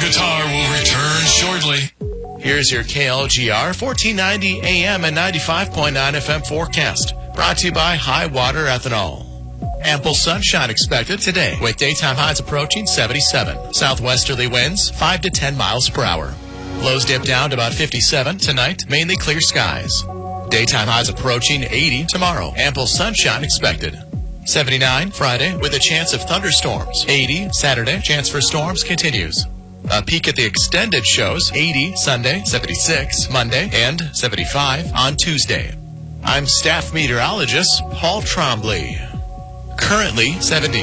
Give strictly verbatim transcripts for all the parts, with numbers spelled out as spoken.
Guitar will return shortly. Here's your K L G R fourteen ninety A M and ninety-five point nine F M forecast. Brought to you by High Water Ethanol. Ample sunshine expected today with daytime highs approaching seventy-seven. Southwesterly winds five to ten miles per hour. Lows dip down to about fifty-seven tonight, mainly clear skies. Daytime highs approaching eighty tomorrow. Ample sunshine expected. seventy-nine Friday with a chance of thunderstorms. eighty Saturday, chance for storms continues. A peek at the extended shows, eighty Sunday, seventy-six Monday, and seventy-five on Tuesday. I'm staff meteorologist Paul Trombley. Currently seventy.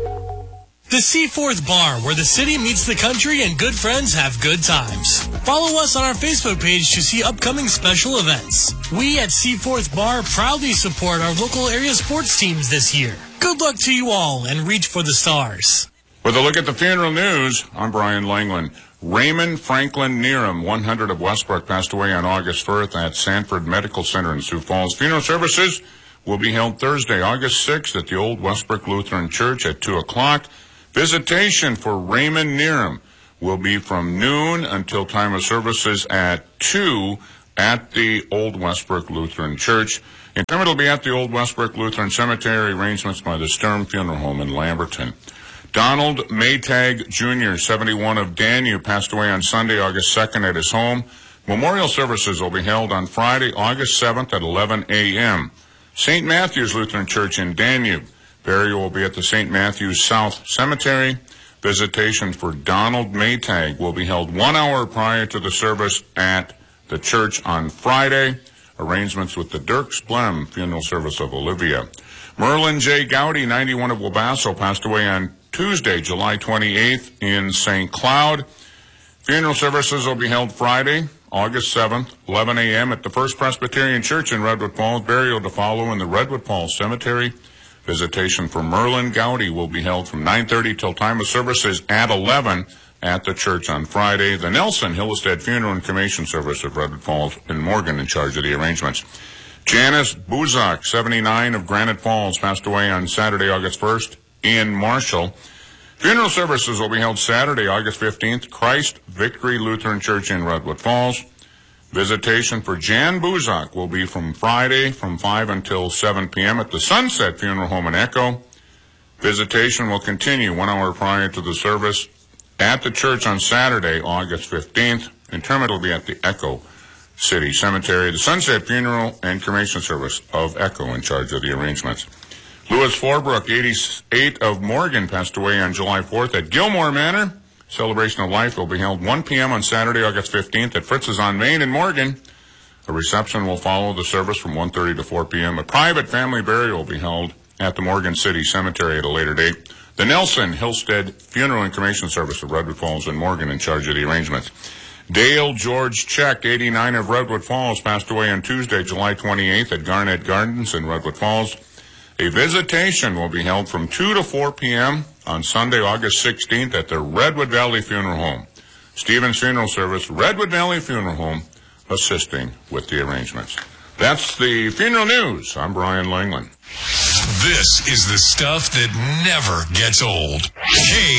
The Seaforth Bar, where the city meets the country and good friends have good times. Follow us on our Facebook page to see upcoming special events. We at Seaforth Bar proudly support our local area sports teams this year. Good luck to you all and reach for the stars. With a look at the funeral news, I'm Brian Langland. Raymond Franklin Neerum, one hundred of Westbrook, passed away on August first at Sanford Medical Center in Sioux Falls. Funeral services will be held Thursday, August sixth at the Old Westbrook Lutheran Church at two o'clock. Visitation for Raymond Neerum will be from noon until time of services at two at the Old Westbrook Lutheran Church. Interment will be at the Old Westbrook Lutheran Cemetery, arrangements by the Sturm Funeral Home in Lamberton. Donald Maytag Junior, seventy-one of Danube, passed away on Sunday, August second at his home. Memorial services will be held on Friday, August seventh at eleven a.m. Saint Matthew's Lutheran Church in Danube. Burial will be at the Saint Matthew's South Cemetery. Visitation for Donald Maytag will be held one hour prior to the service at the church on Friday. Arrangements with the Dirks Blem Funeral Service of Olivia. Merlin J. Gowdy, ninety-one of Wabasso, passed away on Tuesday, July twenty-eighth in Saint Cloud. Funeral services will be held Friday, August seventh, eleven a.m. at the First Presbyterian Church in Redwood Falls. Burial to follow in the Redwood Falls Cemetery. Visitation for Merlin Gowdy will be held from nine thirty till time of services at eleven at the church on Friday. The Nelson Hillestead Funeral and Cremation Service of Redwood Falls in Morgan in charge of the arrangements. Janice Buzak, seventy-nine of Granite Falls, passed away on Saturday, August first in Marshall. Funeral services will be held Saturday, August fifteenth, Christ Victory Lutheran Church in Redwood Falls. Visitation for Jan Buzak will be from Friday from five until seven p.m. at the Sunset Funeral Home in Echo. Visitation will continue one hour prior to the service at the church on Saturday, August fifteenth. Interment will be at the Echo City Cemetery. The Sunset Funeral and Cremation Service of Echo in charge of the arrangements. Louis Forbrook, eighty-eight of Morgan, passed away on July fourth at Gilmore Manor. Celebration of Life will be held one p.m. on Saturday, August fifteenth at Fritz's on Main in Morgan. A reception will follow the service from one thirty to four p.m. A private family burial will be held at the Morgan City Cemetery at a later date. The Nelson Hillstead Funeral and Cremation Service of Redwood Falls in Morgan in charge of the arrangements. Dale George Check, eighty-nine of Redwood Falls, passed away on Tuesday, July twenty-eighth at Garnett Gardens in Redwood Falls. A visitation will be held from two to four p.m. on Sunday, August sixteenth at the Redwood Valley Funeral Home. Stevens Funeral Service, Redwood Valley Funeral Home, assisting with the arrangements. That's the funeral news. I'm Brian Langland. This is the stuff that never gets old. K